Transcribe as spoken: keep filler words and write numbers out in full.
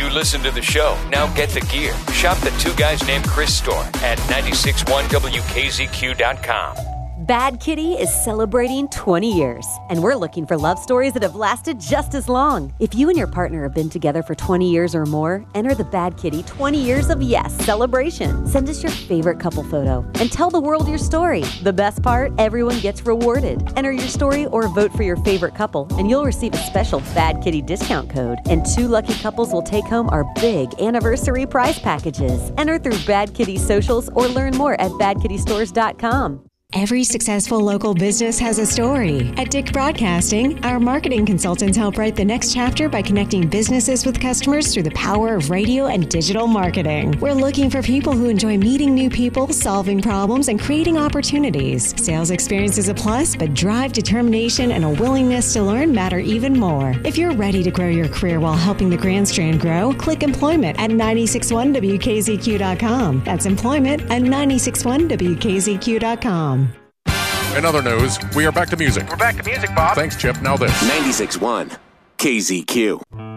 listen to the show. Now get the gear. Shop the Two Guys Named Chris store at nine six one W K Z Q dot com. Bad Kitty is celebrating twenty years, and we're looking for love stories that have lasted just as long. If you and your partner have been together for twenty years or more, enter the Bad Kitty twenty Years of Yes celebration. Send us your favorite couple photo and tell the world your story. The best part, everyone gets rewarded. Enter your story or vote for your favorite couple, and you'll receive a special Bad Kitty discount code. And two lucky couples will take home our big anniversary prize packages. Enter through Bad Kitty socials or learn more at bad kitty stores dot com. Every successful local business has a story. At Dick Broadcasting, our marketing consultants help write the next chapter by connecting businesses with customers through the power of radio and digital marketing. We're looking for people who enjoy meeting new people, solving problems, and creating opportunities. Sales experience is a plus, but drive, determination, and a willingness to learn matter even more. If you're ready to grow your career while helping the Grand Strand grow, click employment at nine six one W K Z Q dot com. That's employment at nine six one W K Z Q dot com. In other news, we are back to music. We're back to music, Bob. Thanks, Chip. Now this. ninety-six point one K Z Q.